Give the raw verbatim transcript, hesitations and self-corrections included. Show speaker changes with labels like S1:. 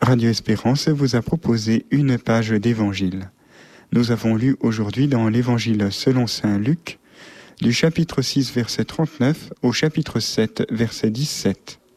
S1: Radio Espérance vous a proposé une page d'évangile. Nous avons lu aujourd'hui dans l'évangile selon saint Luc, du chapitre six, verset trente-neuf au chapitre sept, verset dix-sept.